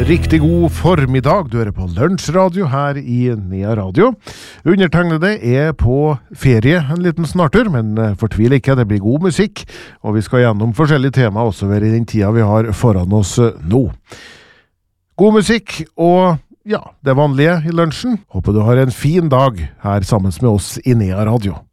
Riktig god formiddag, du hører på Lunsjradio her i Nea Radio. Undertegnede på ferie en liten snartur, men fortvil ikke, det blir god musikk, og vi skal gjennom forskjellige temaer også ved den tida vi har foran oss nå. God musikk og ja, det vanlige i lunsjen. Håper du har en fin dag her sammen med oss i Nea Radio.